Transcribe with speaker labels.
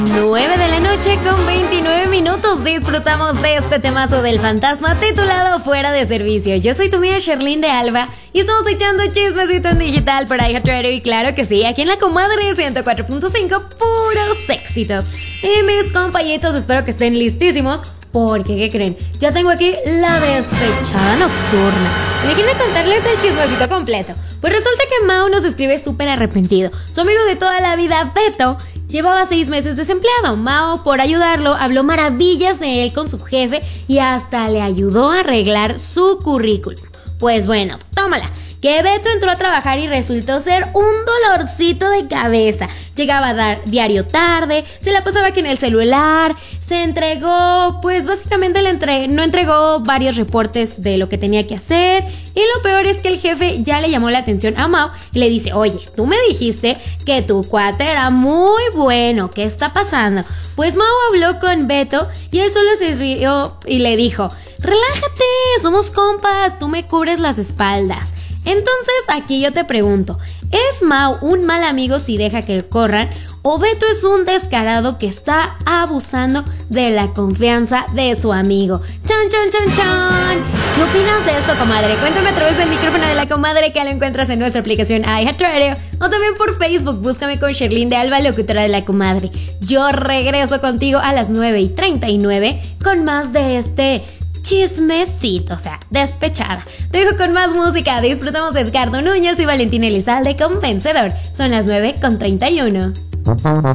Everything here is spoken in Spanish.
Speaker 1: 9 de la noche con 29 minutos. Disfrutamos de este temazo del fantasma titulado Fuera de Servicio. Yo soy tu amiga Sherlyn de Alba y estamos echando chismecito en digital por iHeartRadio. Y claro que sí, aquí en La Comadre 104.5, puros éxitos. Y mis compañitos, espero que estén listísimos porque, ¿qué creen? Ya tengo aquí la despechada nocturna. Y déjenme contarles el chismecito completo. Pues resulta que Mau nos escribe súper arrepentido. Su amigo de toda la vida, Beto, llevaba 6 meses desempleado. Mau, por ayudarlo, habló maravillas de él con su jefe y hasta le ayudó a arreglar su currículum. Pues bueno, tómala, que Beto entró a trabajar y resultó ser un dolorcito de cabeza. Llegaba a dar diario tarde, se la pasaba aquí en el celular, se entregó, pues básicamente no entregó varios reportes de lo que tenía que hacer. Y lo peor es que el jefe ya le llamó la atención a Mau y le dice: oye, tú me dijiste que tu cuate era muy bueno, ¿qué está pasando? Pues Mau habló con Beto y él solo se rió y le dijo: relájate, somos compas, tú me cubres las espaldas. Entonces aquí yo te pregunto, ¿es Mau un mal amigo si deja que lo corran? ¿O Beto es un descarado que está abusando de la confianza de su amigo? ¡Chan, chan, chan, chan! ¿Qué opinas de esto, comadre? Cuéntame a través del micrófono de La Comadre, que lo encuentras en nuestra aplicación iHeartRadio, o también por Facebook. Búscame con Sherlyn de Alba, locutora de La Comadre. Yo regreso contigo a las 9:39 con más de este chismecito, o sea, despechada. Te dejo con más música. Disfrutamos de Edgardo Núñez y Valentín Elizalde con Vencedor. Son las 9:31.